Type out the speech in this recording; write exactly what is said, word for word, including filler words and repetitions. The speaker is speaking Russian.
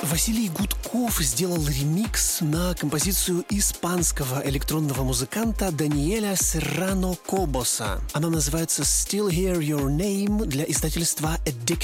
Василий Гудков сделал ремикс на композицию испанского электронного музыканта Даниэля Серрано Кобоса. Она называется «Still Hear Your Name» для издательства Addicted